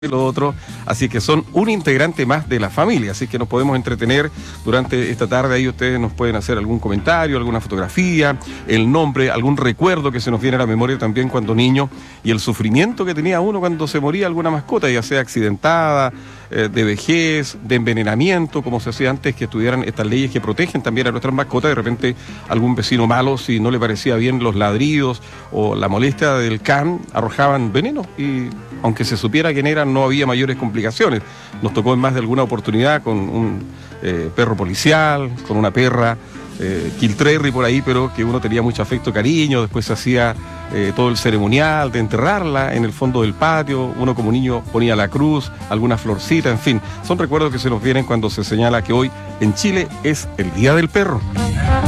lo otro, así que son un integrante más de la familia, así que nos podemos entretener durante esta tarde. Ahí ustedes nos pueden hacer algún comentario, alguna fotografía, el nombre, algún recuerdo que se nos viene a la memoria también cuando niño, y el sufrimiento que tenía uno cuando se moría alguna mascota, ya sea accidentada, de vejez, de envenenamiento, como se hacía antes, que estuvieran estas leyes que protegen también a nuestras mascotas. De repente algún vecino malo, si no le parecía bien los ladridos o la molestia del can, arrojaban veneno, y aunque se supiera quién era, no había mayores complicaciones. Nos tocó en más de alguna oportunidad con un perro policial, con una perra Quiltrerri por ahí, pero que uno tenía mucho afecto, cariño. Después se hacía todo el ceremonial de enterrarla en el fondo del patio. Uno como niño ponía la cruz, alguna florcita, en fin. Son recuerdos que se nos vienen cuando se señala que hoy en Chile es el Día del Perro.